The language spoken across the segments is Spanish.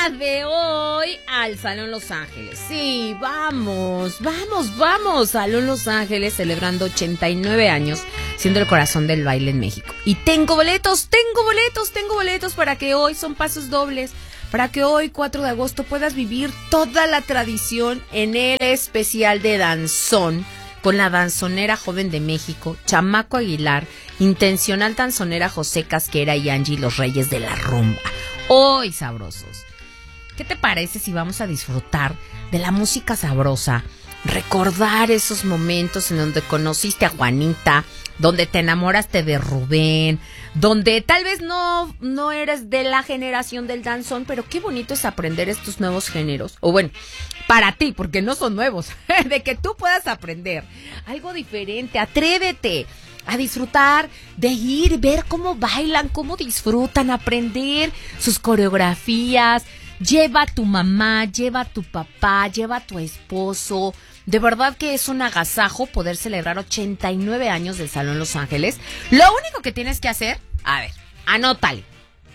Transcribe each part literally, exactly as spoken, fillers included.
día de hoy al Salón Los Ángeles. Sí, vamos, vamos, vamos. Salón Los Ángeles celebrando ochenta y nueve años, siendo el corazón del baile en México. Y tengo boletos, tengo boletos, tengo boletos para que hoy, son pasos dobles, para que hoy, cuatro de agosto, puedas vivir toda la tradición en el especial de danzón con la danzonera joven de México, Chamaco Aguilar, Intencional Danzonera José Casquera y Angie Los Reyes de la Rumba. Hoy, sabrosos, ¿qué te parece si vamos a disfrutar de la música sabrosa? Recordar esos momentos en donde conociste a Juanita, donde te enamoraste de Rubén, donde tal vez no, no eres de la generación del danzón, pero qué bonito es aprender estos nuevos géneros. O bueno, para ti, porque no son nuevos, de que tú puedas aprender algo diferente. Atrévete a disfrutar de ir, ver cómo bailan, cómo disfrutan, aprender sus coreografías. Lleva a tu mamá, lleva a tu papá, lleva a tu esposo. De verdad que es un agasajo poder celebrar ochenta y nueve años del Salón Los Ángeles. Lo único que tienes que hacer, a ver, anótale.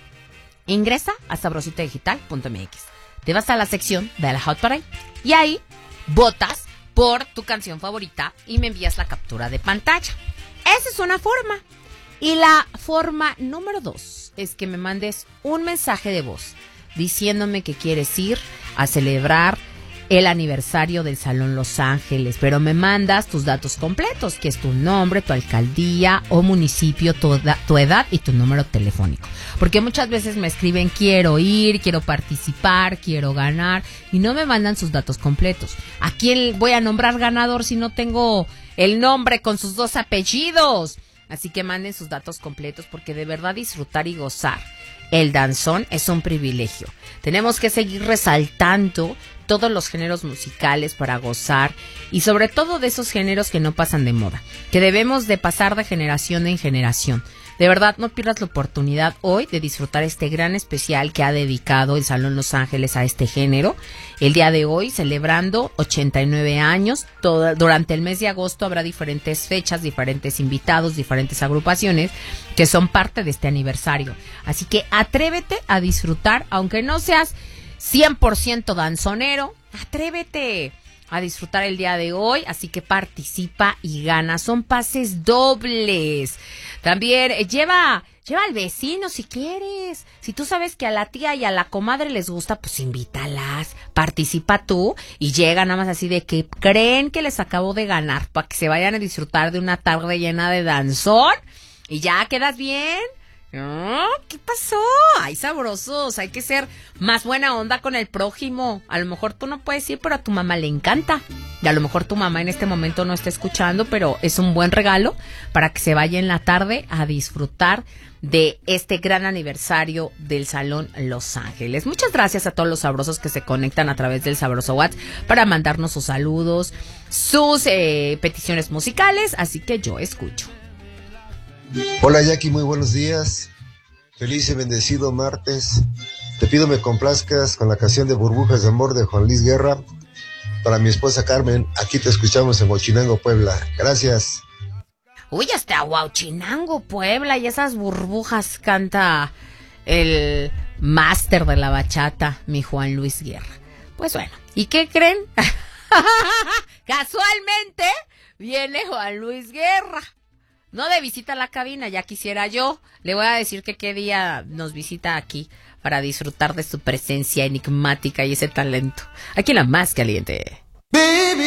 Ingresa a sabrosita digital punto m x. Te vas a la sección de la Hot Parade y ahí votas por tu canción favorita y me envías la captura de pantalla. Esa es una forma. Y la forma número dos es que me mandes un mensaje de voz diciéndome que quieres ir a celebrar el aniversario del Salón Los Ángeles, pero me mandas tus datos completos, que es tu nombre, tu alcaldía o municipio, tu, eda- tu edad y tu número telefónico. Porque muchas veces me escriben, quiero ir, quiero participar, quiero ganar, y no me mandan sus datos completos. ¿A quién voy a nombrar ganador si no tengo el nombre con sus dos apellidos? Así que manden sus datos completos, porque de verdad disfrutar y gozar el danzón es un privilegio. Tenemos que seguir resaltando todos los géneros musicales para gozar, y sobre todo de esos géneros que no pasan de moda, que debemos de pasar de generación en generación. De verdad, no pierdas la oportunidad hoy de disfrutar este gran especial que ha dedicado el Salón Los Ángeles a este género. El día de hoy, celebrando ochenta y nueve años, todo, durante el mes de agosto habrá diferentes fechas, diferentes invitados, diferentes agrupaciones que son parte de este aniversario. Así que atrévete a disfrutar, aunque no seas cien por ciento danzonero, atrévete a disfrutar el día de hoy, así que participa y gana. Son pases dobles. También eh, lleva, lleva al vecino si quieres. Si tú sabes que a la tía y a la comadre les gusta, pues invítalas. Participa tú y llega nada más así de que creen que les acabo de ganar, para que se vayan a disfrutar de una tarde llena de danzón y ya quedas bien. ¿No? ¿Qué pasó? Ay, sabrosos, hay que ser más buena onda con el prójimo. A lo mejor tú no puedes ir, pero a tu mamá le encanta. Y a lo mejor tu mamá en este momento no está escuchando, pero es un buen regalo para que se vaya en la tarde a disfrutar de este gran aniversario del Salón Los Ángeles. Muchas gracias a todos los sabrosos que se conectan a través del Sabroso WhatsApp para mandarnos sus saludos, sus eh, peticiones musicales, así que yo escucho. Hola Jackie, muy buenos días. Feliz y bendecido martes. Te pido me complazcas con la canción de Burbujas de Amor de Juan Luis Guerra. Para mi esposa Carmen, aquí te escuchamos en Huachinango, Puebla. Gracias. Uy, hasta Huachinango, Puebla, y esas burbujas canta el máster de la bachata, mi Juan Luis Guerra. Pues bueno, ¿y qué creen? Casualmente viene Juan Luis Guerra. No de visita a la cabina, ya quisiera yo. Le voy a decir que qué día nos visita aquí para disfrutar de su presencia enigmática y ese talento. Aquí en la más caliente. Baby.